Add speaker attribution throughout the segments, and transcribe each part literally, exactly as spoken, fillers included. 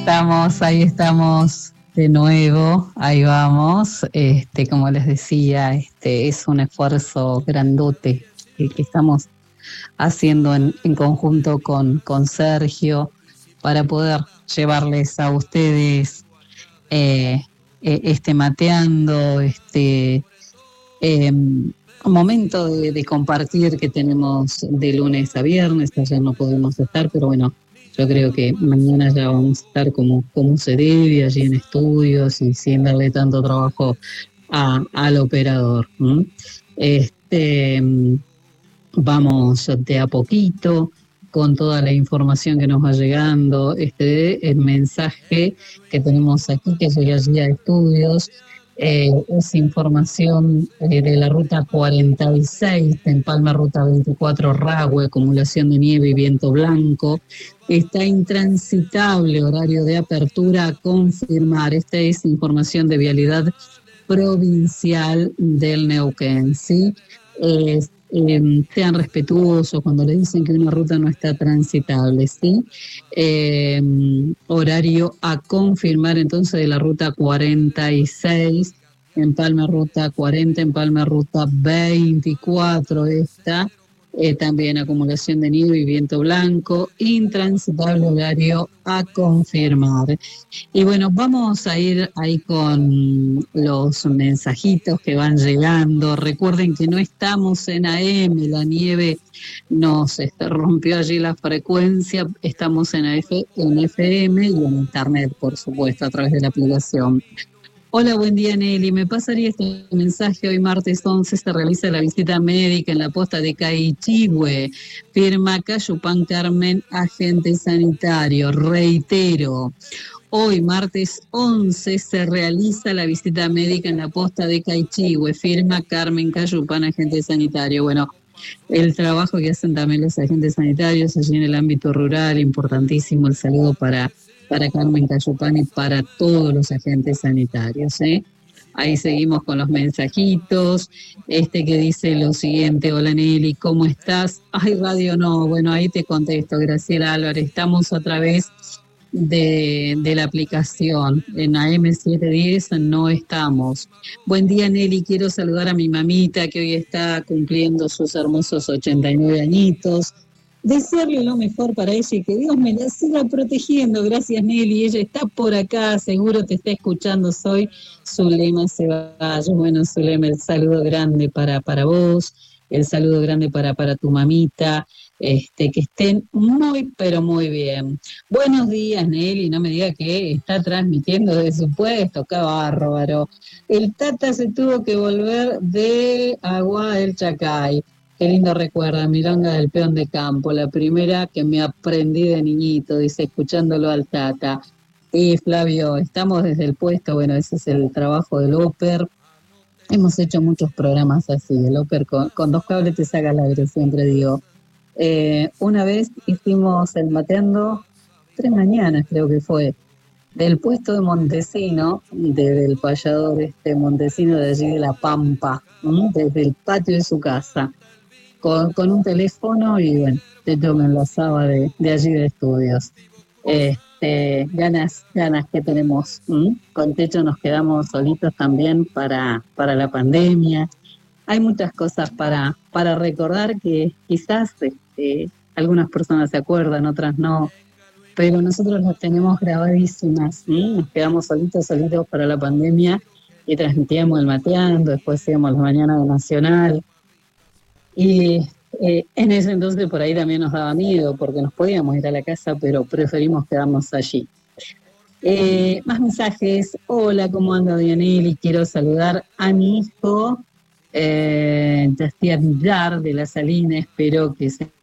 Speaker 1: estamos, ahí estamos de nuevo, ahí vamos. Este, como les decía, este es un esfuerzo grandote que, que estamos haciendo en, en conjunto con, con Sergio para poder llevarles a ustedes eh, eh, este mateando, este eh, momento de, de compartir que tenemos de lunes a viernes. Ayer no pudimos estar, pero bueno, yo creo que mañana ya vamos a estar como, como se debe, allí en estudios y sin darle tanto trabajo a, al operador. ¿Mm? Este, vamos de a poquito con toda la información que nos va llegando. Este el mensaje que tenemos aquí, que llega allí a estudios, eh, es información eh, de la ruta cuarenta y seis, en Palma, ruta veinticuatro, Rahue, acumulación de nieve y viento blanco. Está intransitable, horario de apertura a confirmar. Esta es información de vialidad provincial del Neuquén, ¿sí? Eh, eh, sean respetuosos cuando le dicen que una ruta no está transitable, ¿sí? Eh, horario a confirmar entonces de la ruta cuarenta y seis, en Palma ruta cuarenta, en Palma ruta veinticuatro está. Eh, también acumulación de nieve y viento blanco, intransitable, horario a confirmar. Y bueno, vamos a ir ahí con los mensajitos que van llegando. Recuerden que no estamos en A M, la nieve nos este, rompió allí la frecuencia. Estamos en, A F, en F M y en internet, por supuesto, a través de la aplicación. Hola, buen día, Nelly. Me pasaría este mensaje. Hoy martes once se realiza la visita médica en la posta de Caichigüe. Firma Cayupan Carmen, agente sanitario. Reitero, hoy martes once se realiza la visita médica en la posta de Caichigüe. Firma Carmen Cayupan, agente sanitario. Bueno, el trabajo que hacen también los agentes sanitarios allí en el ámbito rural, importantísimo. El saludo para... para Carmen Cayupan y para todos los agentes sanitarios, ¿eh? Ahí seguimos con los mensajitos. Este que dice lo siguiente: hola Nelly, ¿cómo estás? Ay, radio no, bueno, ahí te contesto, Graciela Álvarez. Estamos a través de, de la aplicación. En A M setecientos diez no estamos. Buen día, Nelly, quiero saludar a mi mamita que hoy está cumpliendo sus hermosos ochenta y nueve añitos. Desearle lo mejor para ella y que Dios me la siga protegiendo. Gracias, Nelly. Ella está por acá, seguro te está escuchando. Soy Zulema Ceballos. Bueno, Zulema, el saludo grande para, para vos, el saludo grande para, para tu mamita. Este, que estén muy, pero muy bien. Buenos días, Nelly. No me diga que está transmitiendo desde su puesto. ¡Qué bárbaro! El Tata se tuvo que volver de Agua del Chacay. Qué lindo recuerdo, milonga del peón de campo, la primera que me aprendí de niñito, dice, escuchándolo al Tata. Y Flavio, estamos desde el puesto, bueno, ese es el trabajo del Oper. Hemos hecho muchos programas así, el Oper con, con dos cables te saca el aire, siempre digo. Eh, una vez hicimos el mateando, tres mañanas creo que fue, del puesto de Montesino, desde el payador este Montesino de allí de La Pampa, ¿m? Desde el patio de su casa. Con, con un teléfono y bueno, Techo me enlazaba de, de allí de estudios. Este, ganas, ganas que tenemos. ¿Mm? Con Techo nos quedamos solitos también para, para la pandemia. Hay muchas cosas para, para recordar que quizás este, algunas personas se acuerdan, otras no, pero nosotros las tenemos grabadísimas. ¿Mm? Nos quedamos solitos, solitos para la pandemia y transmitíamos el mateando, después íbamos la mañana de Nacional. Y eh, en ese entonces por ahí también nos daba miedo porque nos podíamos ir a la casa, pero preferimos quedarnos allí. Eh, más mensajes. Hola, ¿cómo anda Dianelli? Quiero saludar a mi hijo, eh, Yastier Villar de La Salina. Espero que se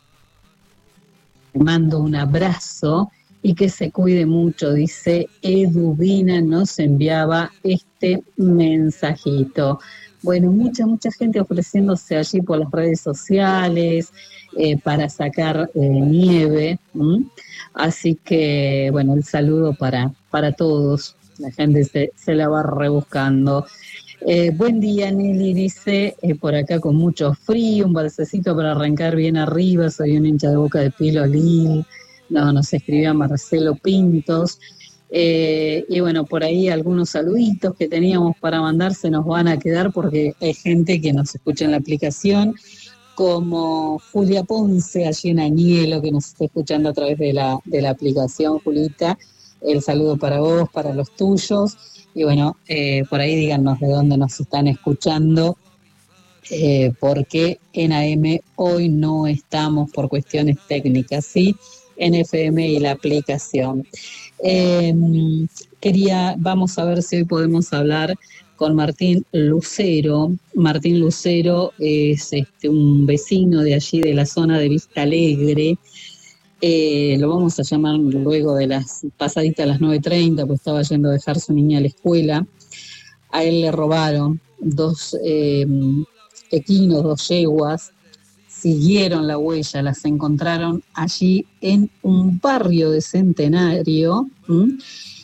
Speaker 1: mando un abrazo y que se cuide mucho. Dice Eduvina, nos enviaba este mensajito. Bueno, mucha, mucha gente ofreciéndose allí por las redes sociales eh, para sacar eh, nieve. ¿m? Así que, bueno, el saludo para, para todos. La gente se, se la va rebuscando. Eh, buen día, Nelly, dice, eh, por acá con mucho frío, un balsecito para arrancar bien arriba. Soy un hincha de Boca de Pilo Lil. no, nos escribía Marcelo Pintos. Eh, y bueno, por ahí algunos saluditos que teníamos para mandar se nos van a quedar porque hay gente que nos escucha en la aplicación, como Julia Ponce, allí en Añelo, que nos está escuchando a través de la, de la aplicación. Julita, el saludo para vos, para los tuyos. Y bueno, eh, por ahí díganos de dónde nos están escuchando, eh, porque en A M hoy no estamos por cuestiones técnicas, ¿sí? En F M y la aplicación. Eh, quería, vamos a ver si hoy podemos hablar con Martín Lucero. Martín Lucero es este, un vecino de allí, de la zona de Vista Alegre. Eh, lo vamos a llamar luego de las pasaditas a las nueve treinta, pues estaba yendo a dejar su niña a la escuela. A él le robaron dos eh, equinos, dos yeguas, siguieron la huella, las encontraron allí en un barrio de Centenario, ¿m?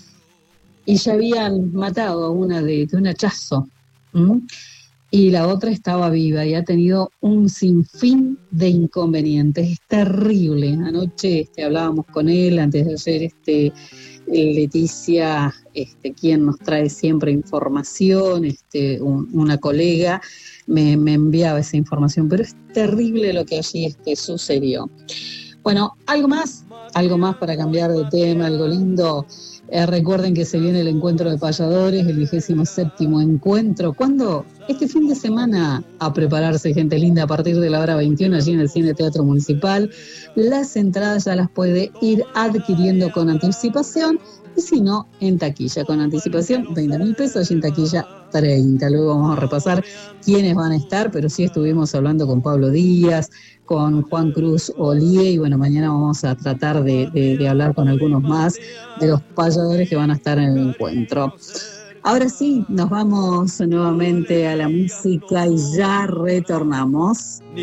Speaker 1: Y ya habían matado a una de, de un hachazo, ¿m? Y la otra estaba viva y ha tenido un sinfín de inconvenientes. Es terrible. Anoche este, hablábamos con él, antes de ayer este, Leticia, este, quien nos trae siempre información, este, un, una colega, me, me enviaba esa información, pero es terrible lo que allí este, sucedió. Bueno, algo más, algo más para cambiar de tema, algo lindo. Eh, recuerden que se viene el encuentro de payadores, el vigésimo séptimo encuentro. ¿Cuándo? Este fin de semana, a prepararse, gente linda, a partir de la hora veintiuno, allí en el Cine Teatro Municipal. Las entradas ya las puede ir adquiriendo con anticipación, y si no, en taquilla. Con anticipación, veinte mil pesos, y en taquilla, treinta. Luego vamos a repasar quiénes van a estar, pero sí estuvimos hablando con Pablo Díaz, con Juan Cruz Olie, y bueno, mañana vamos a tratar de, de, de hablar con algunos más de los payadores que van a estar en el encuentro. Ahora sí, nos vamos nuevamente a la música y ya retornamos.